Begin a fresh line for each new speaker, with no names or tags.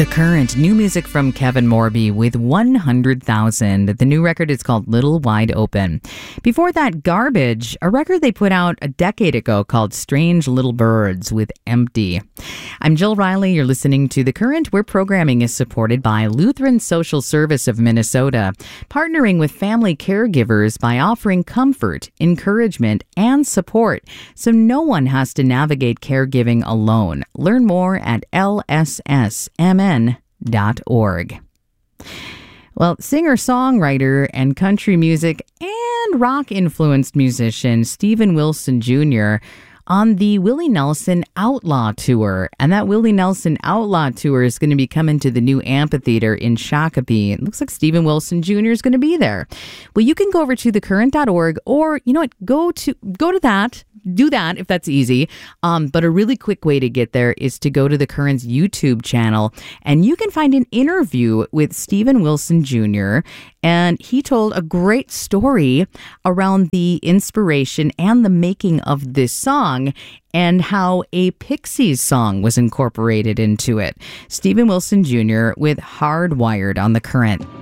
The Current, new music from Kevin Morby with 100,000. The new record is called Little Wide Open. Before that, Garbage, a record they put out a decade ago called Strange Little Birds with Empty. I'm Jill Riley. You're listening to The Current, where programming is supported by Lutheran Social Service of Minnesota, partnering with family caregivers by offering comfort, encouragement, and support so no one has to navigate caregiving alone. Learn more at lssmn.org. Well, singer-songwriter and country music and rock-influenced musician Steven Wilson Jr. on the Willie Nelson Outlaw Tour. And that Willie Nelson Outlaw Tour is going to be coming to the new amphitheater in Shakopee. It looks like Steven Wilson Jr. is going to be there. Well, you can go over to thecurrent.org, or, you know what, go to that. Do that if that's easy. But a really quick way to get there is to go to The Current's YouTube channel, and you can find an interview with Steven Wilson Jr. And he told a great story around the inspiration and the making of this song and how a Pixies song was incorporated into it. Steven Wilson Jr. with Hardwired on The Current.